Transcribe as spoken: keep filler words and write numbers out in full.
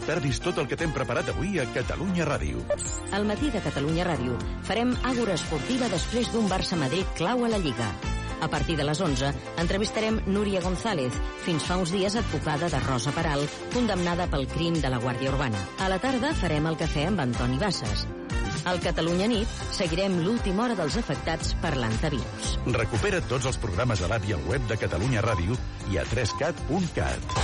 et perdis tot el que t'hem preparat avui a Catalunya Ràdio. Al matí de Catalunya Ràdio farem Àgora Esportiva després d'un Barça-Madrid clau a la Lliga. A partir de les onze entrevistarem Núria González, fins fa uns dies advocada de Rosa Peral, condemnada pel crim de la Guàrdia Urbana. A la tarda farem el cafè amb Antoni Bassas. Al Catalunya Nit seguirem l'última hora dels afectats parlant de virus. Recupera tots els programes a l'app i al web de Catalunya Ràdio i a tres cat punt cat.